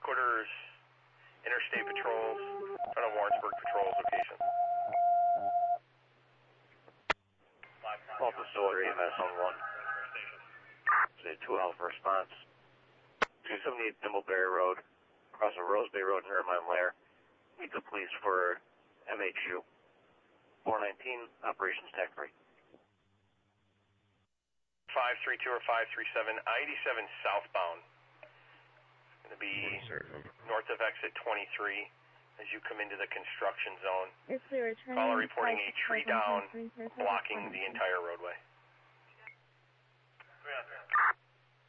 headquarters, interstate patrols, in front of Warrensburg Patrol's location. Alpha Solar EMS on 1. Say 2 Alpha response. 278 Thimbleberry Road, across a Rose Bay Road near Irvine Lair. Meet the police for MHU. 419, operations tech 3. 532 or 537, I-87 southbound. Going to be north of exit 23 as you come into the construction zone. Caller reporting a tree down, blocking the entire roadway. 300.